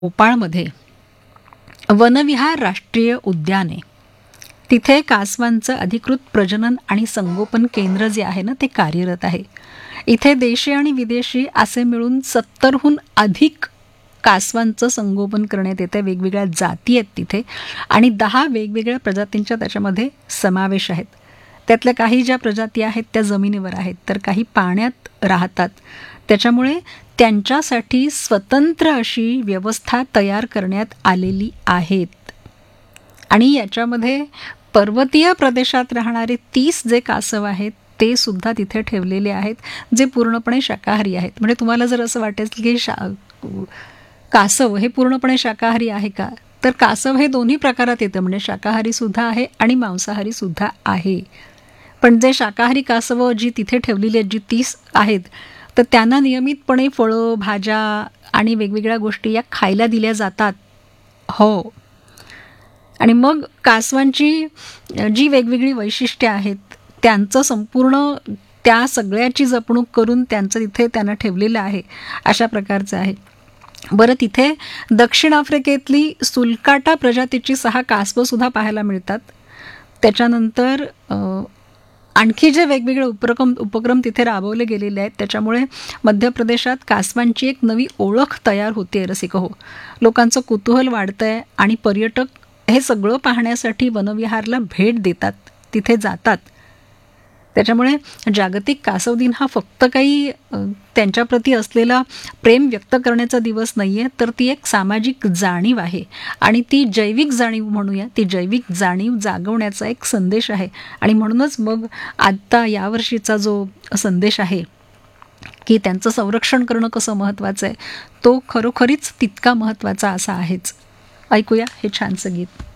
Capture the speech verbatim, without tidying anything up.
भोपाळमध्ये वनविहार राष्ट्रीय उद्यान आहे. तिथे कासवांचं अधिकृत प्रजनन आणि संगोपन केंद्र जे आहे ना ते कार्यरत आहे. इथे देशी आणि विदेशी असे मिळून सत्तरहून अधिक कासवांचं संगोपन करण्यात येतं. वेगवेगळ्या जाती आहेत तिथे आणि दहा वेगवेगळ्या प्रजातींच्या त्याच्यामध्ये समावेश आहेत. त्यातल्या काही ज्या प्रजाती आहेत त्या जमिनीवर आहेत, तर काही पाण्यात राहतात. त्याच्यामुळे त्यांच्यासाठी स्वतंत्र अशी व्यवस्था तयार करण्यात आलेली आहेत. आणि याच्यामध्ये पर्वतीय प्रदेशात राहणारे तीस जे कासव आहेत ते सुद्धा तिथे ठेवलेले आहेत, जे पूर्णपणे शाकाहारी आहेत. म्हणजे तुम्हाला जर असं वाटेल की शा कासव हे पूर्णपणे शाकाहारी आहे का, तर कासव हे दोन्ही प्रकारात येतं. म्हणजे शाकाहारी सुद्धा आहे आणि मांसाहारी सुद्धा आहे. पण जे शाकाहारी कासवं जी तिथे ठेवलेली आहेत, जी तीस आहेत, तर त्यांना नियमितपणे फळं, भाज्या आणि वेगवेगळ्या गोष्टी या खायला दिल्या जातात. हो. आणि मग कासवांची जी वेगवेगळी वैशिष्ट्ये आहेत त्यांचं संपूर्ण त्या सगळ्याची जपणूक करून त्यांचं तिथे त्यांना ठेवलेलं आहे, अशा प्रकारचं आहे. बरं, तिथे दक्षिण आफ्रिकेतली सुलकाटा प्रजातीची सहा कासवंसुद्धा पाहायला मिळतात. त्याच्यानंतर आणखी जे वेगवेगळे उपक्रम उपक्रम तिथे राबवले गेलेले आहेत, त्याच्यामुळे मध्य प्रदेशात कासवांची एक नवी ओळख तयार होते. रसिक हो, लोकांचं कुतूहल वाढतं आहे आणि पर्यटक हे सगळं पाहण्यासाठी वनविहारला भेट देतात, तिथे जातात. त्याच्यामुळे जागतिक कासव दिन हा फक्त काही त्यांच्याप्रती असलेला प्रेम व्यक्त करण्याचा दिवस नाही आहे, तर ती एक सामाजिक जाणीव आहे. आणि ती जैविक जाणीव म्हणूया, ती जैविक जाणीव जागवण्याचा एक संदेश आहे. आणि म्हणूनच मग आत्ता यावर्षीचा जो संदेश आहे की त्यांचं संरक्षण करणं कसं महत्त्वाचं आहे, तो खरोखरीच तितका महत्त्वाचा असा आहेच. ऐकूया हे छानसं गीत.